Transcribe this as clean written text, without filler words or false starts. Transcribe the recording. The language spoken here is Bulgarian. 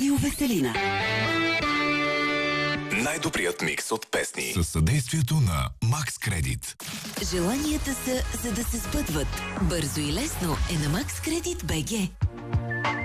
Радио Веселина. Най-добрият микс от песни. Със съдействието на Макс Кредит. Желанията са, за да се сбъдват. Бързо и лесно е на Макс Кредит БГ.